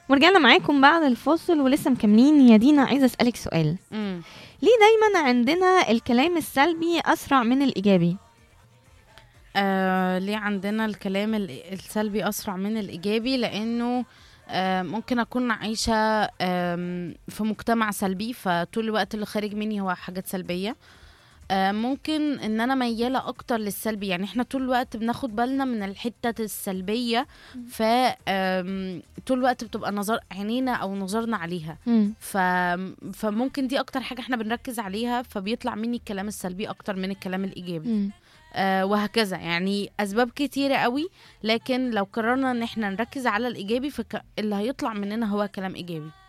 ورجعنا معاكم بعد الفاصل ولسه مكملين. يا دينا، عايزة أسألك سؤال. امم ليه دايما عندنا الكلام السلبي أسرع من الإيجابي؟ ليه عندنا الكلام السلبي أسرع من الإيجابي؟ لأنه ممكن أكون عايشة في مجتمع سلبي، فطول الوقت اللي خارج مني هو حاجات سلبية. ممكن ان انا ميالة اكتر للسلبي، يعني احنا طول الوقت بناخد بالنا من الحتة السلبية، ف طول الوقت بتبقى نظر عينينا او نظرنا عليها. مم. ف... فممكن دي اكتر حاجة احنا بنركز عليها، فبيطلع مني الكلام السلبي اكتر من الكلام الايجابي. مم. وهكذا، يعني اسباب كتيرة قوي. لكن لو قررنا ان احنا نركز على الايجابي، اللي هيطلع مننا هو كلام ايجابي.